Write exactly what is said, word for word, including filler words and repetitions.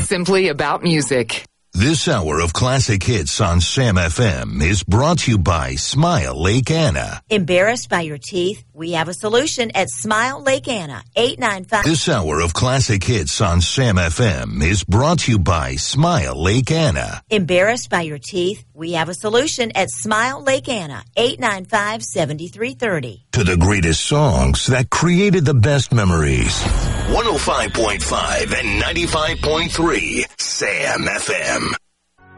simply about music. This hour of classic hits on Sam F M is brought to you by Smile Lake Anna. Embarrassed by your teeth? We have a solution at Smile Lake Anna, eight nine five. This hour of classic hits on Sam F M is brought to you by Smile Lake Anna. Embarrassed by your teeth? We have a solution at Smile Lake Anna, eight nine five, seven three three zero. To the greatest songs that created the best memories. one oh five point five and ninety-five point three Sam F M.